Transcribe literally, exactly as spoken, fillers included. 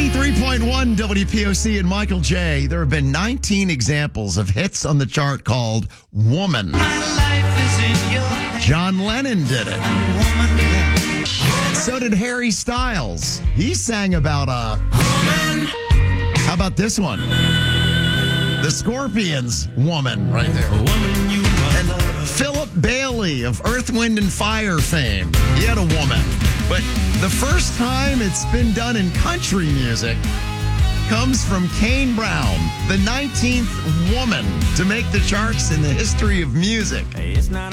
ninety-three point one W P O C and Michael J. There have been nineteen examples of hits on the chart called Woman. John Lennon did it. So did Harry Styles. He sang about a woman. How about this one? The Scorpions' Woman right there. And Philip Bailey of Earth, Wind and Fire fame. He had a woman. But the first time it's been done in country music comes from Kane Brown, the nineteenth woman to make the charts in the history of music. It's not